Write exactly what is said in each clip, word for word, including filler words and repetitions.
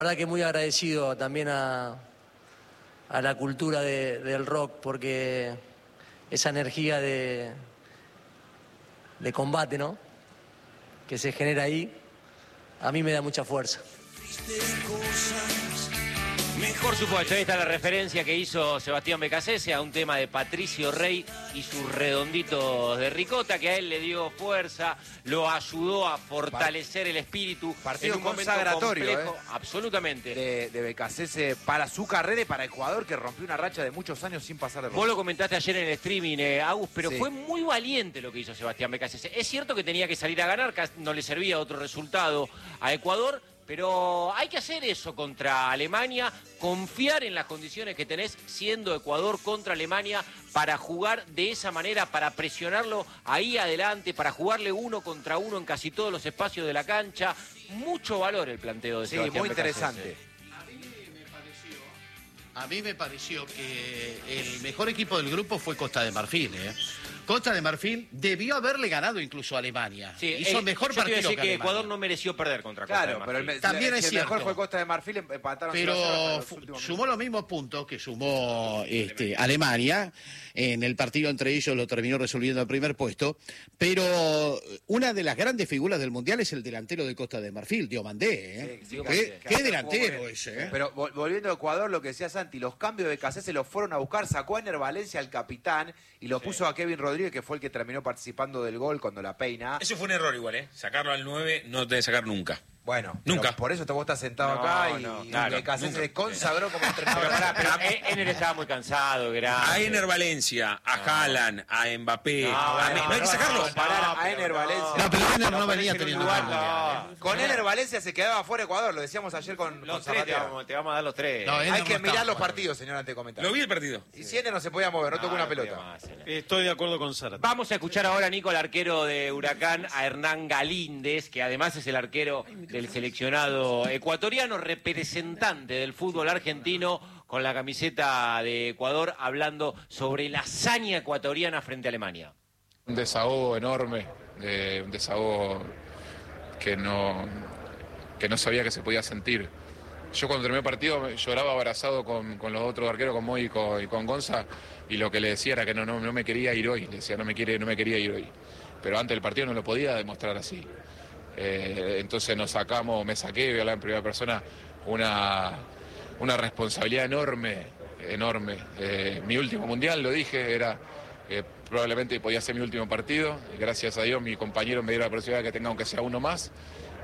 La verdad que muy agradecido también a, a la cultura de, del rock, porque esa energía de, de combate, ¿no?, que se genera ahí, a mí me da mucha fuerza. Por supuesto, ahí está la referencia que hizo Sebastián Beccacece a un tema de Patricio Rey y sus redonditos de ricota, que a él le dio fuerza, lo ayudó a fortalecer el espíritu. Partido en un momento consagratorio, complejo, ¿eh? Absolutamente. De, de Beccacece para su carrera y para Ecuador, que rompió una racha de muchos años sin pasar de ronda. Vos lo comentaste ayer en el streaming, eh, Agus, pero Sí. fue muy valiente lo que hizo Sebastián Beccacece. Es cierto que tenía que salir a ganar, no le servía otro resultado a Ecuador, pero hay que hacer eso contra Alemania, confiar en las condiciones que tenés siendo Ecuador contra Alemania para jugar de esa manera, para presionarlo ahí adelante, para jugarle uno contra uno en casi todos los espacios de la cancha. Mucho valor el planteo de Sí, Sebastián muy interesante. Beccacece. A mí me pareció que el mejor equipo del grupo fue Costa de Marfil, ¿eh? Costa de Marfil debió haberle ganado incluso a Alemania. Sí, Hizo eh, mejor yo te iba a partido decir que que Alemania. Ecuador no mereció perder contra Costa de Claro, Marfil. pero el, También si es el cierto. mejor fue Costa de Marfil, empataron Pero cero a cero en los fu- últimos sumó minutos. los mismos puntos que sumó este, Alemania. En el partido entre ellos lo terminó resolviendo el primer puesto. Pero una de las grandes figuras del Mundial es el delantero de Costa de Marfil, Diomandé. ¿eh? Sí, sí, ¿Qué, que- qué que delantero jugó muy ese? bien. ¿eh? Pero vol- volviendo a Ecuador, lo que decía Santi, los cambios de Beccacece se los fueron a buscar, sacó a Ener Valencia, el capitán, y lo puso a Kevin Rodríguez, que fue el que terminó participando del gol cuando la peina. Eso fue un error igual, ¿eh? Sacarlo al nueve no te debe sacar nunca. Bueno, Nunca. pero por eso te vos estás sentado No, acá y, no, y claro, Beccacece nunca. se consagró como entrenador. Pero pará, pero eh, Ener estaba muy cansado, grande. A Ener Valencia, a Haaland, a Mbappé. No, a no, Me- no hay que no, sacarlo. no, Comparar No, a pero Ener no. Valencia. No, pero Ener no No, venía parece teniendo un un lugar, buen Mundial, no. ¿eh? Con Ener Valencia se quedaba fuera Ecuador, lo decíamos ayer con, con Los tres te Zapatero. vamos, te vamos a dar los tres. No, Ener Hay no que estaba mirar los jugando. partidos, señor, antes de comentar. Lo vi el partido. Y si Ener no se podía mover, no tocó una No, pelota. más, Ener. Estoy de acuerdo con Sara. Vamos a escuchar ahora, Nico, al arquero de Huracán, a Hernán Galíndez, que además es el arquero del seleccionado ecuatoriano, representante del fútbol argentino, con la camiseta de Ecuador, hablando sobre la hazaña ecuatoriana frente a Alemania. Un desahogo enorme, eh, un desahogo que no, que no sabía que se podía sentir. Yo cuando terminé el partido lloraba abrazado con, con los otros arqueros, con Moy y con, y con Gonza, y lo que le decía era que no, no, no me quería ir hoy, le decía no me, quiere, no me quería ir hoy. Pero antes del partido no lo podía demostrar así. Eh, entonces nos sacamos, me saqué, voy a hablar en primera persona, una, una responsabilidad enorme, enorme. Eh, mi último mundial, lo dije, era eh, probablemente podía ser mi último partido. Gracias a Dios mi compañero me dio la posibilidad de que tenga aunque sea uno más.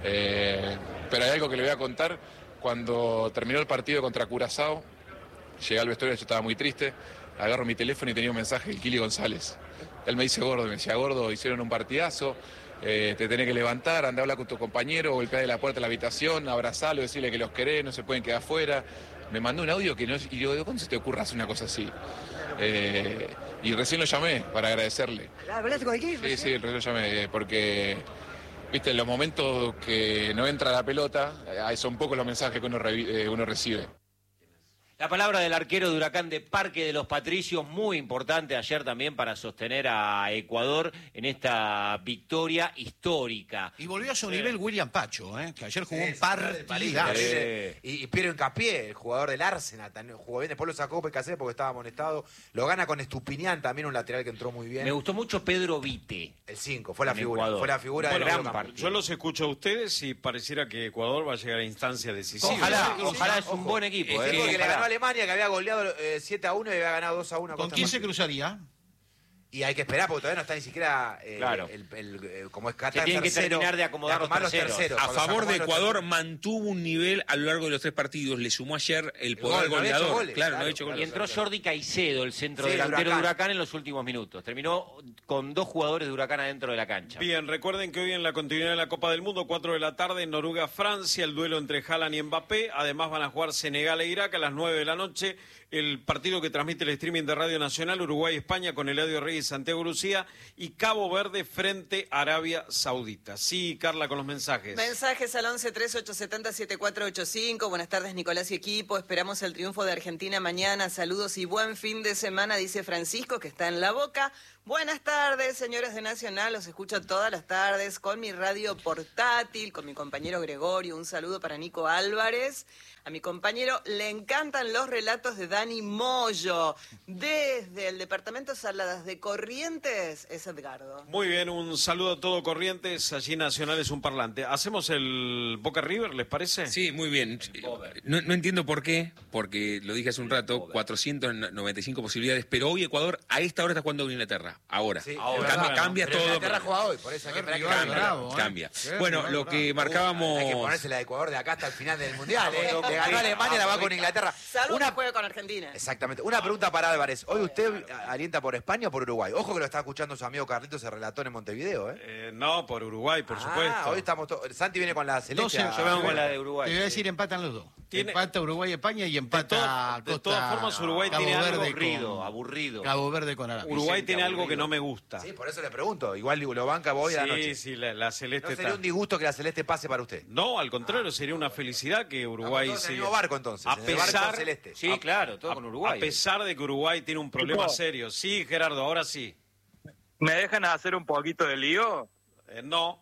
Eh, pero hay algo que le voy a contar. Cuando terminó el partido contra Curazao, llegué al vestuario, yo estaba muy triste, agarro mi teléfono y tenía un mensaje de Kili González. Él me dice, Gordo, me decía, Gordo, hicieron un partidazo, eh, te tenés que levantar, andá a hablar con tu compañero, golpear de la puerta de la habitación, abrazarlo, decirle que los querés, no se pueden quedar afuera. Me mandó un audio que no... Y yo, ¿cómo se te ocurre hacer una cosa así? Eh, y recién lo llamé para agradecerle. ¿Hablaste con el equipo? Sí, sí, recién lo llamé, eh, porque... Viste, en los momentos que no entra la pelota, eh, son pocos los mensajes que uno, revi- eh, uno recibe. La palabra del arquero de Huracán de Parque de los Patricios, muy importante ayer también para sostener a Ecuador en esta victoria histórica. Y volvió a su nivel William Pacho, ¿eh? Que ayer jugó Sí, un sí, partidazo. sí. Sí. Y, y Piero Hincapié, el jugador del Arsenal, también jugó bien. Después lo sacó Beccacece porque estaba amonestado. Lo gana con Estupinián, también un lateral que entró muy bien. Me gustó mucho Pedro Vite. El cinco, fue la En figura. Ecuador. Fue la figura Bueno, del gran medio campo. partido. Yo los escucho a ustedes y pareciera que Ecuador va a llegar a instancias decisivas. Ojalá, Sí, ojalá sí, es un ojo. buen equipo. Sí, eh, porque le ojalá. ganó a Alemania, que había goleado eh, siete a uno y había ganado dos a uno. a ¿Con Costa quién se Marfil. cruzaría? Y hay que esperar porque todavía no está ni siquiera eh, Claro. el, el- eh, como es Se Qatar tienen que tercero, terminar de acomodar los acomodar los terceros. terceros. A Cuando se favor de acomodan los Ecuador terceros. mantuvo un nivel a lo largo de los tres partidos. Le sumó ayer el poder gol, no había hecho goleador. goles, claro, claro, no ha hecho claro. Y goles. entró Jordi Caicedo, el centro Sí, delantero de Huracán. Huracán, en los últimos minutos. Terminó con dos jugadores de Huracán adentro de la cancha. Bien, recuerden que hoy en la continuidad de la Copa del Mundo, cuatro de la tarde, en Noruega-Francia, el duelo entre Haaland y Mbappé. Además van a jugar Senegal e Irak a las nueve de la noche. El partido que transmite el streaming de Radio Nacional, Uruguay-España, con Eladio Reyes y Santiago Lucía. Y Cabo Verde frente a Arabia Saudita. Sí, Carla, con los mensajes. Mensajes al once trece ocho setenta siete cuatro ocho cinco. Buenas tardes, Nicolás y equipo. Esperamos el triunfo de Argentina mañana. Saludos y buen fin de semana, dice Francisco, que está en La Boca. Buenas tardes, señores de Nacional, los escucho todas las tardes con mi radio portátil, con mi compañero Gregorio. Un saludo para Nico Álvarez. A mi compañero le encantan los relatos de Dani Moyo. Desde el departamento Saladas de Corrientes es Edgardo. Muy bien, un saludo a todo Corrientes, allí Nacional es un parlante. ¿Hacemos el Boca River, les parece? Sí, muy bien. No, no entiendo por qué, porque lo dije hace un rato, cuatrocientas noventa y cinco posibilidades, pero hoy Ecuador a esta hora está jugando con Inglaterra. Ahora. Sí, Ahora. verdad, Cambia, cambia pero todo. Inglaterra juega hoy, por eso hay que esperar que Cambia, bravo, ¿eh? cambia. Sí, Bueno, bravo, lo bravo. que marcábamos... Hay que ponerse la de Ecuador de acá hasta el final del Mundial, ¿eh? Le ganó a Alemania, la va con Inglaterra. Salvo Una que juega con Argentina. Exactamente. Una pregunta para Álvarez. ¿Hoy usted alienta por España o por Uruguay? Ojo que lo está escuchando su amigo Carlitos, se relató en Montevideo, ¿eh? Eh, no, por Uruguay, por ah, supuesto. hoy estamos todos... Santi viene con la celeste. doce, a- Yo vengo con la de Uruguay. Te voy a decir, empatan los dos. Tiene- Empata Uruguay, España y De, empata todas- de Costa, todas formas, Uruguay Cabo tiene algo Verde Aburrido, con- aburrido. Cabo Verde con Arabia. Uruguay Sí, tiene aburrido. algo que no me gusta. Sí, por eso le pregunto. Igual lo banca voy a la Sí, noche. sí, la, la celeste ¿No sería está... un disgusto que la celeste pase para usted? No, al contrario, sería una felicidad que Uruguay Estamos todos en el siga. mismo barco, entonces, A en el barco pesar, celeste. Sí, a- claro, todo a- con Uruguay. A pesar de que Uruguay tiene un problema Tipo- serio. Sí, Gerardo, ahora sí. ¿Me dejan hacer un poquito de lío? Eh, no.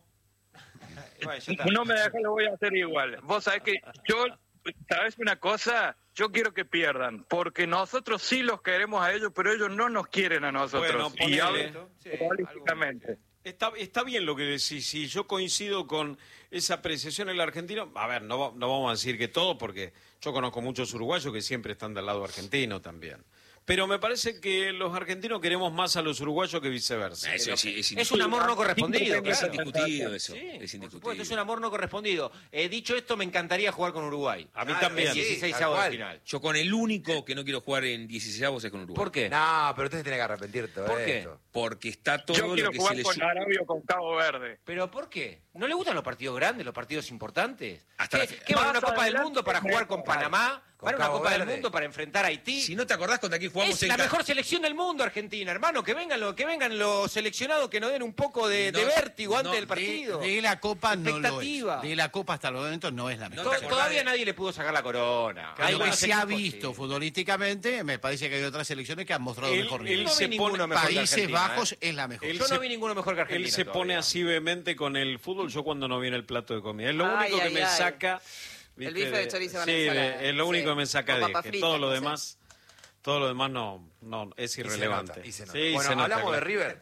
Bueno, ya está. No me dejan, lo voy a hacer igual. Vos sabés que yo, ¿sabés una cosa? Yo quiero que pierdan, porque nosotros sí los queremos a ellos, pero ellos no nos quieren a nosotros. Bueno, y ponele. hablo políticamente. Está, está bien lo que decís, si yo coincido con esa apreciación del argentino, a ver, no, va- no vamos a decir que todo, porque yo conozco muchos uruguayos que siempre están del lado argentino también. Pero me parece que los argentinos queremos más a los uruguayos que viceversa. Eso es, es, Es un amor no correspondido, es claro. indiscutido eso. Sí, es por indiscutible. supuesto, es un amor no correspondido. Eh, dicho esto, me encantaría jugar con Uruguay. A mí Ah, también. El sí. dieciséis tal de cual. final. Yo con el único que no quiero jugar en dieciséis es con Uruguay. ¿Por qué? No, pero usted se tiene que arrepentir todo ¿Por qué? esto. Porque está todo Yo lo quiero que jugar se le con su- Arabia o con Cabo Verde. ¿Pero por qué? ¿No le gustan los partidos grandes, los partidos importantes? Hasta ¿Qué, la- ¿qué van a una Más Copa del adelante Mundo para me- jugar con Panamá? Con ¿Van a una Cabo Copa del Verde. Mundo para enfrentar a Haití? Si no te acordás contra quién jugamos Es en la ca- mejor selección del mundo, Argentina, hermano. Que vengan, los, que vengan los seleccionados que nos den un poco de, de No, vértigo antes no, del partido. De, de la Copa no lo Expectativa. es. De la Copa hasta el momento no es la mejor. No te To- acordás Todavía de- nadie le pudo sacar la corona. Lo Hay que buenos se ha equipos, visto sí. futbolísticamente, me parece que hay otras selecciones que han mostrado Él- mejor él nivel. No vi se ninguno pone- mejor que Países Argentina, Bajos ¿eh? es la mejor. Él Yo se- no vi ninguno mejor que Argentina. Él se todavía. pone así vehemente con el fútbol, yo cuando no viene el plato de comida. Es lo Ay, único que ay, me ay. saca... El ¿viste? bife de chorizo con Sí, de- ensalada. es lo único Sí. que me saca Con de papas que fritas, todo lo no sé. demás... Todo lo demás no, no es Y se irrelevante. nota, y se nota. Sí, bueno, se nota, hablamos de claro. River.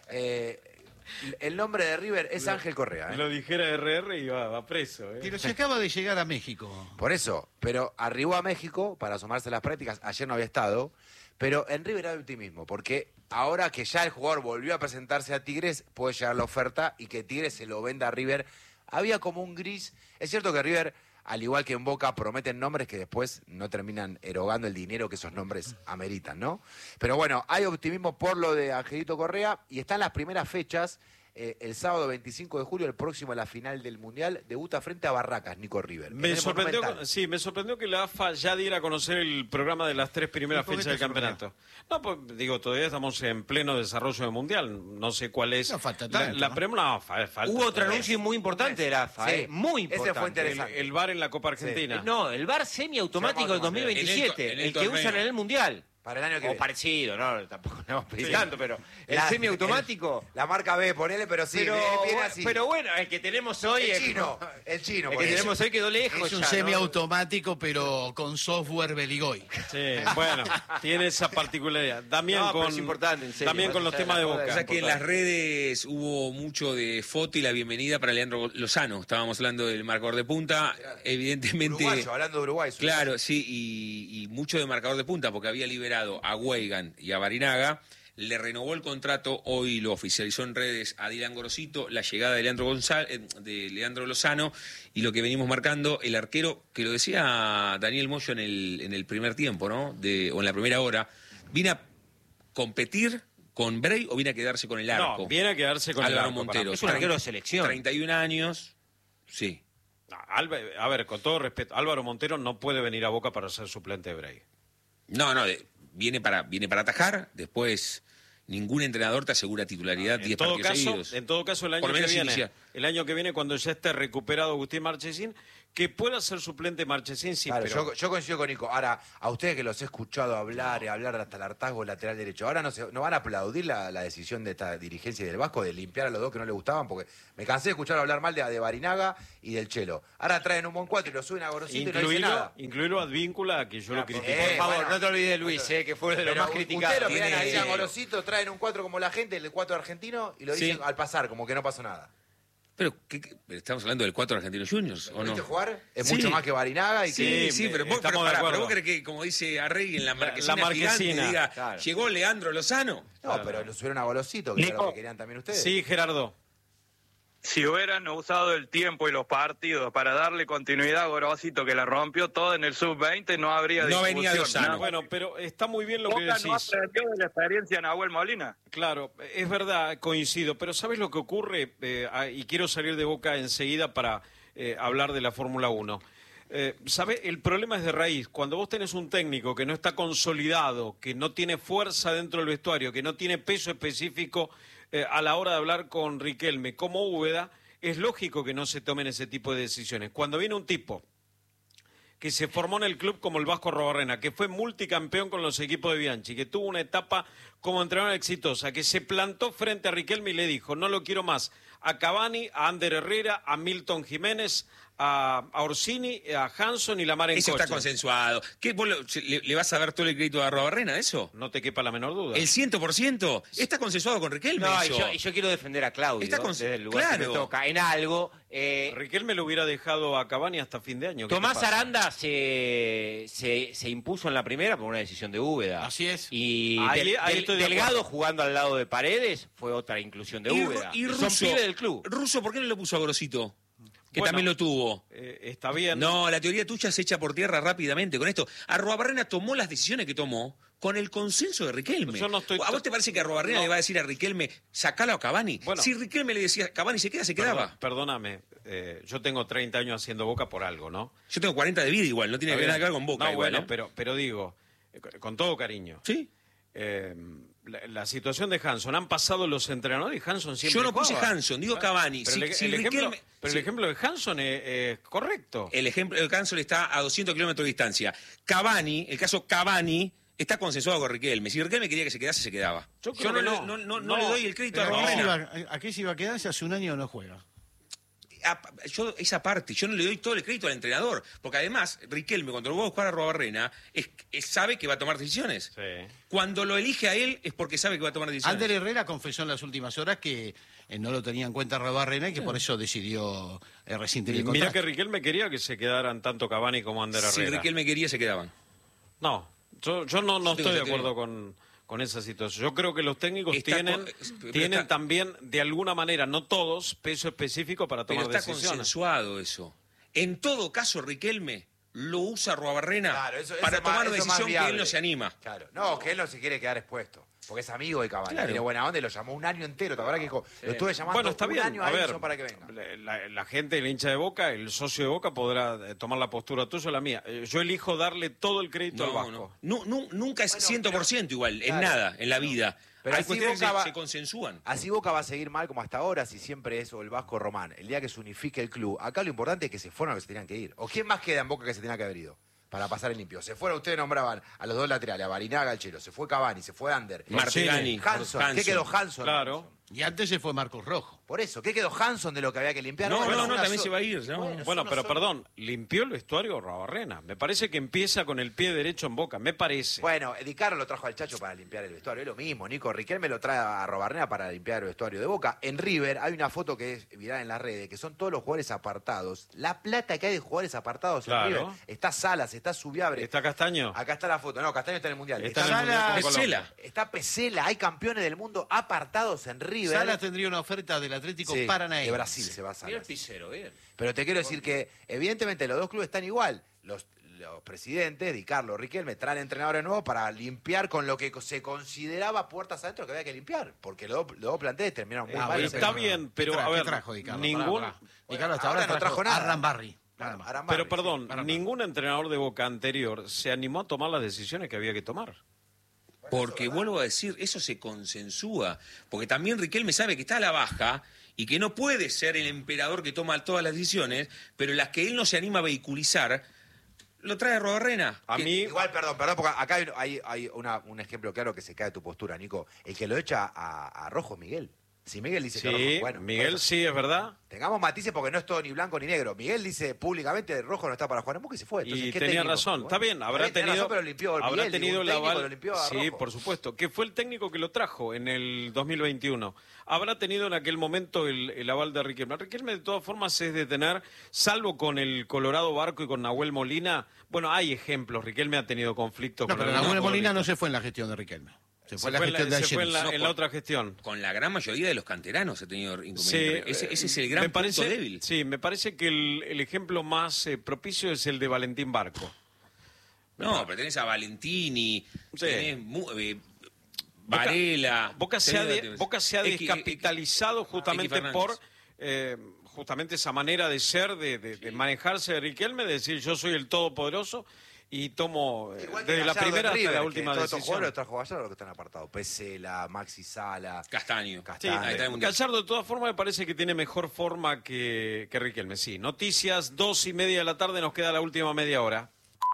Eh, el nombre de River es Ángel Correa. ¿eh? Lo dijera R R y va, va preso. ¿eh? Pero se acaba de llegar a México. Por eso, pero arribó a México para sumarse a las prácticas. Ayer no había estado. Pero en River hay optimismo, porque ahora que ya el jugador volvió a presentarse a Tigres, puede llegar la oferta y que Tigres se lo venda a River. Había como un gris. Es cierto que River, al igual que en Boca, prometen nombres que después no terminan erogando el dinero que esos nombres ameritan, ¿no? Pero bueno, hay optimismo por lo de Angelito Correa y están las primeras fechas. Eh, el sábado veinticinco de julio, el próximo a la final del Mundial, debuta frente a Barracas, Nico River. en Me el sorprendió, Monumental. sí, me sorprendió que la A F A ya diera a conocer el programa de las tres primeras ¿Y por qué fechas del te sorprendió? campeonato. No, pues digo, todavía estamos en pleno desarrollo del Mundial. No sé cuál es. No falta la, tanto, la ¿no? prem- no, fa- falta Hubo otro todavía. anuncio muy importante de la A F A, Sí. ¿eh? Muy Ese fue importante. El, interesante. el VAR en la Copa Argentina. No, el VAR semiautomático del dos mil veintisiete, En el el, que torneo. usan en el Mundial. Para el año que O viene. parecido, no, tampoco no Sí. tanto, pero el La- semiautomático. el- la marca B, ponele, pero sí, pero, viene, viene bueno, así. pero bueno, el que tenemos hoy el es chino, el chino. el por que eso. tenemos hoy quedó lejos. Es un ya, ¿no? semiautomático, pero con software Beligoy. Sí, bueno, tiene esa particularidad. También No, pero con, es importante, en serio, también con los más allá temas de de la joda, Boca. O sea que en las redes hubo mucho de foto y la bienvenida para Leandro Lozano. Estábamos hablando del marcador de punta. Evidentemente. Uruguayo, hablando de Uruguay. su- Claro, sí, y, y mucho de marcador de punta, porque había liberado a Weigan y a Barinaga. Le renovó el contrato, hoy lo oficializó en redes a Dylan Gorosito, la llegada de Leandro González, de Leandro Lozano, y lo que venimos marcando, el arquero, que lo decía Daniel Moyo en el, en el primer tiempo, ¿no? De, o en la primera hora, vino a competir con Bray o viene a quedarse con el arco. No, viene a quedarse con Álvaro el arco. para Montero. mí. Es un arquero de selección. treinta y un años, sí. No, Alba- a ver, con todo respeto, Álvaro Montero no puede venir a Boca para ser suplente de Bray. No, no, de- viene para, viene para atajar, después ningún entrenador te asegura titularidad En diez todo partidos caso, seguidos. en todo caso el año Por lo que menos viene, inicia. el año que viene cuando ya esté recuperado Agustín Marchesín, que pueda ser suplente Marchesín, sí, Claro, pero... yo, yo coincido con Nico. Ahora, a ustedes que los he escuchado hablar y hablar hasta el hartazgo lateral derecho, ahora no, se, no van a aplaudir la, la decisión de esta dirigencia y del Vasco de limpiar a los dos que no les gustaban, porque me cansé de escuchar hablar mal de, de Barinaga y del Chelo. Ahora traen un buen cuatro y lo suben a Gorosito y no dice nada. Incluirlo Advíncula, que yo lo critico. Eh, Por favor, bueno, no te olvides de Luis, eh, que fue de lo Pero más criticado. ustedes lo miran Tiene- ahí a Gorosito, traen un cuatro como la gente, el cuatro argentino, y lo Sí. dicen al pasar, como que no pasó nada. Pero, ¿qué, qué- ¿estamos hablando del cuatro Argentinos Juniors o ¿Lo no? viste jugar? Es Sí. mucho más que Barinaga y Sí, que... sí, pero vos, estamos pero, de pará, acuerdo. pero vos crees que, como dice Arregui en la marquesina, la marquesina, gigante, diga, claro. llegó Leandro Lozano. No, pero lo subieron a Gorosito, que era lo Nico. que querían también ustedes. Sí, Gerardo. Si hubieran usado el tiempo y los partidos para darle continuidad a Gorosito, que la rompió todo en el sub veinte, no habría No discusión. venía Lozano. Nada. Bueno, pero está muy bien lo que Boca decís. no aprendió de la experiencia de Nahuel Molina. Claro, es verdad, coincido, pero ¿sabes lo que ocurre? Eh, ah, y quiero salir de Boca enseguida para eh, hablar de la Fórmula uno. Eh, ¿Sabe? El problema es de raíz. Cuando vos tenés un técnico que no está consolidado, que no tiene fuerza dentro del vestuario, que no tiene peso específico eh, a la hora de hablar con Riquelme como Úbeda, es lógico que no se tomen ese tipo de decisiones. Cuando viene un tipo que se formó en el club como el Vasco Arruabarrena, que fue multicampeón con los equipos de Bianchi, que tuvo una etapa como entrenador exitosa, que se plantó frente a Riquelme y le dijo, no lo quiero más, a Cavani, a Ander Herrera, a Milton Jiménez, a, a Orsini, a Hanson y la Mar en Eso coche. está consensuado. ¿Qué, vos lo- le, le vas a dar todo el crédito a Arrobarrena, eso? No te quepa la menor duda. ¿El cien por ciento? Está consensuado con Riquelme No, y eso. yo, y yo quiero defender a Claudio Está con- desde el lugar que claro. me toca. En algo, eh, Riquelme lo hubiera dejado a Cavani hasta fin de año. ¿Qué te Tomás pasa? Aranda se, se, se impuso en la primera por una decisión de Úbeda. Así es. Y Ahí- Del- ahí Del- estoy de Delgado acuerdo. jugando al lado de Paredes fue otra inclusión de Y, Úbeda. y Son Russo, pibes del club. Russo, ¿por qué no lo puso a Gorosito? Que Bueno, también lo tuvo. Eh, está bien. No, la teoría tuya se echa por tierra rápidamente con esto. Arrobarrena tomó las decisiones que tomó con el consenso de Riquelme. Yo no estoy- ¿A vos te parece que Arrobarrena No. le va a decir a Riquelme, sacalo a Cavani? Bueno. Si Riquelme le decía, Cavani se queda, se Perdón- quedaba. perdóname, eh, yo tengo treinta años haciendo Boca por algo, ¿no? Yo tengo cuarenta de vida igual, no tiene Está que ver nada bien. que ver con Boca No, igual, bueno, ¿eh? pero, pero digo, eh, con- con todo cariño. ¿Sí? Eh, la, la situación de Hanson, han pasado los entrenadores y Hanson siempre Yo no puse jugaba. Hanson, digo Cavani. Pero, Si- el, si el ejemplo, Riquelme- pero si- el ejemplo de Hanson es, es correcto. El ejemplo de Hanson está a doscientos kilómetros de distancia. Cavani, el caso Cavani, está consensuado con Riquelme. Si Riquelme quería que se quedase, se quedaba. Yo Yo, creo no, que le- no. no- no- no No, le doy el crédito a pero ¿A qué, se Arrobarena. iba, a qué se iba a quedar si hace un año no juega? A- yo esa parte, yo no le doy todo el crédito al entrenador, porque además Riquelme cuando lo va a buscar a Arrobarrena es, es- sabe que va a tomar decisiones. Sí. Cuando lo elige a él es porque sabe que va a tomar decisiones. Ander Herrera confesó en las últimas horas que eh, no lo tenía en cuenta Arrobarrena y que por eso decidió eh, rescindir el Mira contrato. que Riquelme quería que se quedaran tanto Cavani como Ander Si Herrera. Riquelme quería, se quedaban. No, yo, yo no, no Yo tengo estoy de esa acuerdo teoría. con, con esa situación. Yo creo que los técnicos Está tienen, con- pero tienen está- también, de alguna manera, no todos, peso específico para Pero tomar está decisiones. consensuado eso. En todo caso, Riquelme lo usa Arrobarrena Claro, eso- eso para es más- tomar una eso es más decisión que él viable. no se anima. Claro. No, que él no se quiere quedar expuesto. Porque es amigo de Cavani. Claro. Tiene buena onda y lo llamó un año entero. ¿Te acuerdas que dijo, lo estuve llamando Bueno, está un bien. año A a ver, Edison para que venga? la, la gente, el hincha de Boca, el socio de Boca podrá eh, tomar la postura tuya o la mía. Eh, Yo elijo darle todo el crédito al No, Vasco. no. Nu- nu- nunca es Bueno, cien por ciento igual, en claro. nada, en la vida. Pero Hay así cuestiones que Boca se, va- se consensúan. Así Boca va a seguir mal como hasta ahora, si siempre es o el Vasco o Román. El día que se unifique el club, acá lo importante es que se fueron a los que se tenían que ir. ¿O quién más queda en Boca que se tenía que haber ido? Para pasar el limpio. Se fueron, ustedes nombraban a los dos laterales, a Barinaga, al Chelo. Se fue Cavani, se fue Ander. Martegani, Hanson. ¿Qué Hanson. quedó Hanson? Claro. Y antes se fue Marcos Rojo. Por eso, ¿qué quedó Hanson de lo que había que limpiar? No, Bueno, no, no, una también so- se va a ir. ¿no? Bueno, Bueno, son- pero son- perdón, limpió el vestuario Rabarrena. Me parece que empieza con el pie derecho en Boca, me parece. Bueno, Di Carlo lo trajo al Chacho para limpiar el vestuario. Es lo mismo. Nico Riquelme lo trae a Robarnea para limpiar el vestuario de Boca. En River hay una foto que es viral en las redes, que son todos los jugadores apartados. La plata que hay de jugadores apartados Claro. en River. Está Salas, está Subiabre. ¿Está Castaño? Acá está la foto. No, Castaño está en el Mundial. Está Está, en el Mundial con Pesela. Colombia. está Pesela. Hay campeones del mundo apartados en River. Salas tendría una oferta del Atlético Sí, Paranaense. de Brasil se va a Mira el Salas. pisero, bien. Pero te quiero decir que, evidentemente, los dos clubes están igual. Los, los presidentes, Di Carlo, Riquelme, traen entrenadores nuevos para limpiar con lo que se consideraba puertas adentro que había que limpiar. Porque los, dos- los dos planteles terminaron muy Ah, mal. está bien, pero ¿Qué tra- a qué ver, trajo Di Carlo? ningún... Pará, pará. Di Carlo hasta Ahora ahora, no trajo nada. Arran Barry. Nada Bueno, más. Arambarri, Pero perdón, sí. para nada. ningún entrenador de Boca anterior se animó a tomar las decisiones que había que tomar. Porque vuelvo a decir, eso se consensúa. Porque también Riquelme sabe que está a la baja y que no puede ser el emperador que toma todas las decisiones, pero las que él no se anima a vehiculizar, lo trae Robarrena. A que, mí... Igual, perdón, perdón, porque acá hay, hay, hay una, un ejemplo claro que se cae de tu postura, Nico. El que lo echa a, a Rojo es Miguel. Si Miguel dice sí, que Rojo, bueno, Miguel bueno, sí, es verdad. Tengamos matices porque no es todo ni blanco ni negro. Miguel dice públicamente Rojo no está para jugar en Boca y se fue. Entonces, Y ¿qué tenía técnico? razón. Bueno, Está bien, habrá bien, tenía tenido, razón, pero limpió habrá Miguel, tenido un la técnico aval- lo limpió a Sí, Rojo. por supuesto. Que fue el técnico que lo trajo en el dos mil veintiuno. Habrá tenido en aquel momento el, el aval de Riquelme. Riquelme, de todas formas, es de tener, salvo con el Colorado Barco y con Nahuel Molina. Bueno, hay ejemplos. Riquelme ha tenido conflictos No, con pero algunos Nahuel Molina no futbolistas. se fue en la gestión de Riquelme. Se fue Se en la fue en gestión la- de se fue en la- Ayeres. en la otra gestión. Con la gran mayoría de los canteranos ha tenido Sí, inconvenientes. ese, ese es el gran me parece, punto débil. Sí, me parece que el, el ejemplo más eh, propicio es el de Valentín Barco. No, pero tenés a Valentini, Sí. tenés mu- eh, Varela. Boca se ha, de- tenés- Boca se ha X- descapitalizado X- justamente X por Fernández. eh, justamente esa manera de ser, de, de- de manejarse de Riquelme, de decir yo soy el todopoderoso y tomo eh, Igual que desde la Gallardo en primera hasta River, la que última todos estos decisión. jugadores los trajo Gallardo los que están apartados. Pesela, Maxi Sala, Castaño. Sí, Castaño. Ahí está el Mundial. Gallardo de todas formas me parece que tiene mejor forma que, que Riquelme. Sí, noticias, dos y media de la tarde, nos queda la última media hora.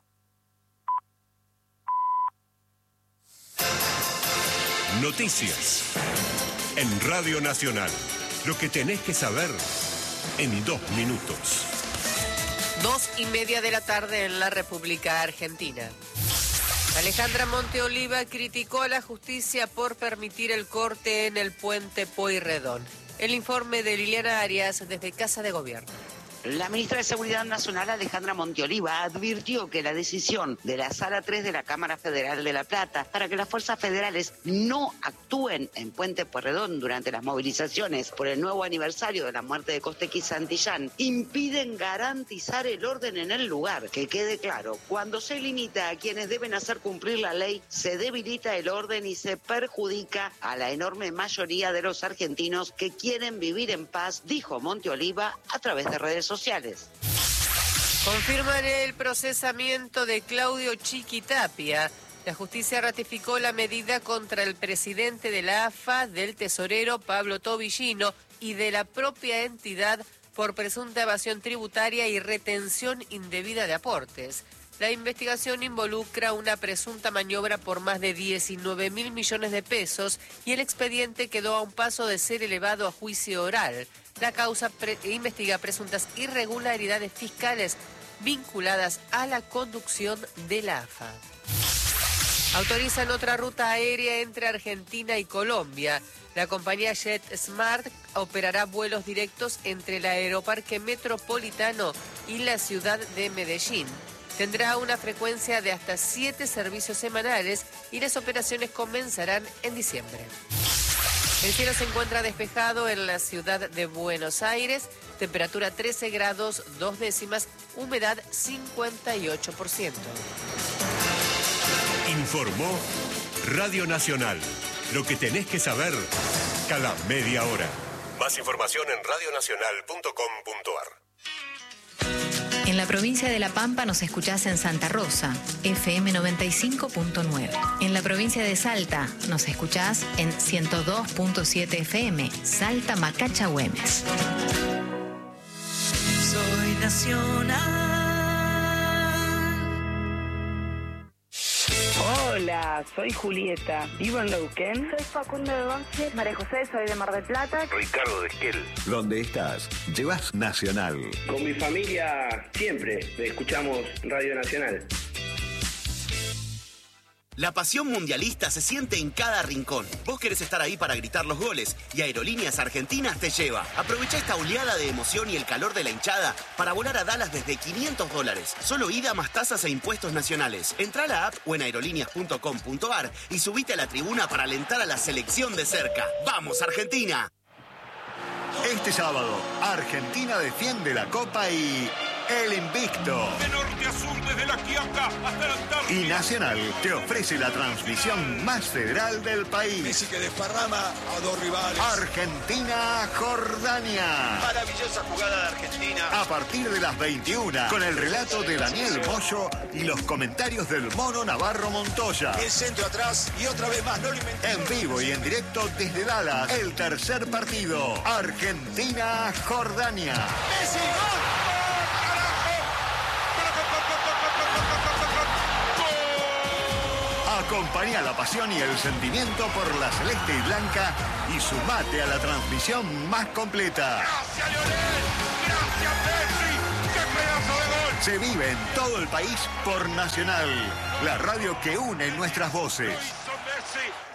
Noticias. En Radio Nacional. Lo que tenés que saber en dos minutos. Dos y media de la tarde en la República Argentina. Alejandra Monteoliva criticó a la justicia por permitir el corte en el puente Pueyrredón. El informe de Liliana Arias desde Casa de Gobierno. La ministra de Seguridad Nacional, Alejandra Monteoliva, advirtió que la decisión de la Sala tres de la Cámara Federal de La Plata para que las fuerzas federales no actúen en Puente Pueyrredón durante las movilizaciones por el nuevo aniversario de la muerte de Costequi Santillán impiden garantizar el orden en el lugar. Que quede claro, cuando se limita a quienes deben hacer cumplir la ley, se debilita el orden y se perjudica a la enorme mayoría de los argentinos que quieren vivir en paz, dijo Monteoliva a través de redes sociales. sociales. Confirman el procesamiento de Claudio Chiquitapia. La justicia ratificó la medida contra el presidente de la A F A, del tesorero Pablo Tobillino y de la propia entidad por presunta evasión tributaria y retención indebida de aportes. La investigación involucra una presunta maniobra por más de diecinueve mil millones de pesos y el expediente quedó a un paso de ser elevado a juicio oral. La causa pre- investiga presuntas irregularidades fiscales vinculadas a la conducción de la A F A. Autorizan otra ruta aérea entre Argentina y Colombia. La compañía JetSmart operará vuelos directos entre el Aeroparque Metropolitano y la ciudad de Medellín. Tendrá una frecuencia de hasta siete servicios semanales y las operaciones comenzarán en diciembre. El cielo se encuentra despejado en la ciudad de Buenos Aires, temperatura trece grados, dos décimas, humedad cincuenta y ocho por ciento. Informó Radio Nacional. Lo que tenés que saber cada media hora. Más información en radionacional punto com punto ar. En la provincia de La Pampa nos escuchás en Santa Rosa, F M noventa y cinco punto nueve. En la provincia de Salta nos escuchás en ciento dos punto siete F M, Salta Macacha Güemes. Soy nacional. Hola, soy Julieta, vivo en Neuquén. Soy Facundo de Once, María José, soy de Mar del Plata. Ricardo de Esquel. ¿Dónde estás? Llevas Nacional. Con mi familia siempre escuchamos Radio Nacional. La pasión mundialista se siente en cada rincón. Vos querés estar ahí para gritar los goles y Aerolíneas Argentinas te lleva. Aprovecha esta oleada de emoción y el calor de la hinchada para volar a Dallas desde quinientos dólares. Solo ida más tasas e impuestos nacionales. Entrá a la app o en aerolíneas punto com punto ar y subite a la tribuna para alentar a la selección de cerca. ¡Vamos, Argentina! Este sábado, Argentina defiende la Copa y el invicto. De norte a sur, desde La Quiaca hasta la Antártida. Y Nacional te ofrece la transmisión más federal del país. Messi que desparrama a dos rivales. Argentina-Jordania. Maravillosa jugada de Argentina. A partir de las veintiuna, con el relato de Daniel Moyo y los comentarios del Mono Navarro Montoya. El centro atrás y otra vez más, no lo inventé. En vivo y en directo desde Dallas, el tercer partido. Argentina-Jordania. Messi, gol. Acompañá la pasión y el sentimiento por la celeste y blanca y sumate a la transmisión más completa. Gracias, Lionel. Gracias, Messi. ¡Qué pedazo de gol! Se vive en todo el país por Nacional, la radio que une nuestras voces. Lo hizo Messi.